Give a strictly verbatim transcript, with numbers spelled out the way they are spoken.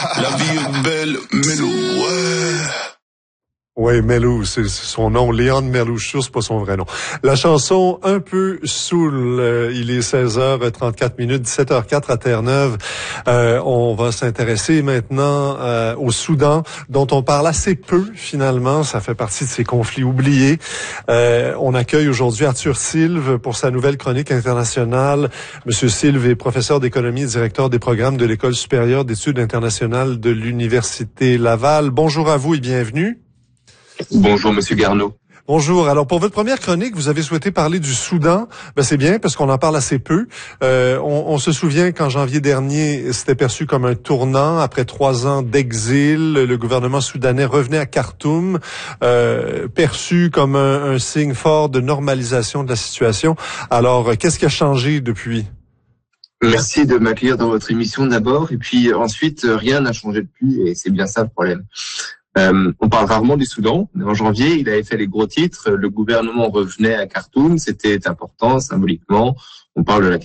La vie est belle, Melou, ouais. Oui, Melou, c'est son nom. Léon Merlouchou, c'est pas son vrai nom. La chanson Un peu saoul. Euh, il est seize heures trente-quatre minutes, dix-sept heures quatre à Terre-Neuve. Euh, on va s'intéresser maintenant euh, au Soudan, dont on parle assez peu finalement. Ça fait partie de ces conflits oubliés. Euh, on accueille aujourd'hui Arthur Silve pour sa nouvelle chronique internationale. Monsieur Silve est professeur d'économie et directeur des programmes de l'École supérieure d'études internationales de l'Université Laval. Bonjour à vous et bienvenue. Bonjour, Monsieur Garneau. Bonjour. Alors, pour votre première chronique, vous avez souhaité parler du Soudan. Ben, c'est bien, parce qu'on en parle assez peu. Euh, on, on se souvient qu'en janvier dernier, c'était perçu comme un tournant. Après trois ans d'exil, le gouvernement soudanais revenait à Khartoum, euh, perçu comme un, un signe fort de normalisation de la situation. Alors, qu'est-ce qui a changé depuis? Merci de m'accueillir dans votre émission d'abord. Et puis ensuite, rien n'a changé depuis, et c'est bien ça le problème. Euh, on parle rarement du Soudan, mais en janvier, il avait fait les gros titres. Le gouvernement revenait à Khartoum, c'était important symboliquement. On parle de la